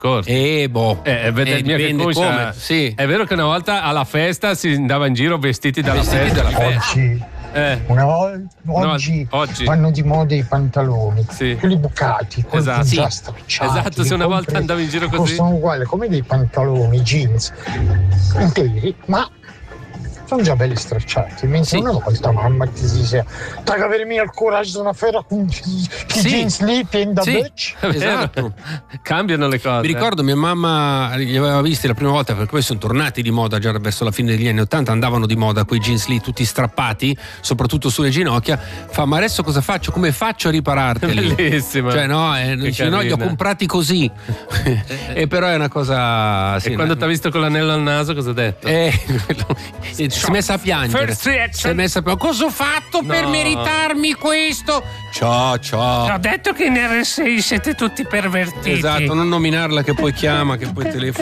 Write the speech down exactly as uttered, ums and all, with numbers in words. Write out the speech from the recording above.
Corti. E boh, eh, eh, vede, eh, mia dipende che come. Sì. È vero che una volta alla festa si andava in giro vestiti dalla Vestiti festa. dalla Oggi, Eh. una vol- oggi, No, oggi. vanno di moda i pantaloni, Sì. quelli bucati, quelli Esatto. già Sì. stracciati. Esatto, se li una volta compri, andavi in giro così. costano uguali come dei pantaloni jeans interi, ma sono già belli stracciati. Mentre Sì. una volta, mamma ti si sia, devi avere mia il coraggio di una fera con i Sì. jeans lì pieni da Sì. becci. È vero. Esatto. Cambiano le cose. Mi ricordo mia mamma li aveva visti la prima volta, perché poi sono tornati di moda già verso la fine degli anni ottanta, andavano di moda quei jeans lì tutti strappati, soprattutto sulle ginocchia. Fa, ma adesso cosa faccio? Come faccio a ripararteli? Bellissima. Cioè no, eh, dice, no, li ho comprati così. E però è una cosa... Sì, E quando no. ti ha visto con l'anello al naso cosa ha detto? Eh, si è messa a piangere. First reaction. Si è messa a piangere. Cosa ho fatto per No. meritarmi questo? Ciao, ciao. Ho detto che in R sei siete tutti pervertiti. Esatto, non nominarla che poi chiama, che poi telefona.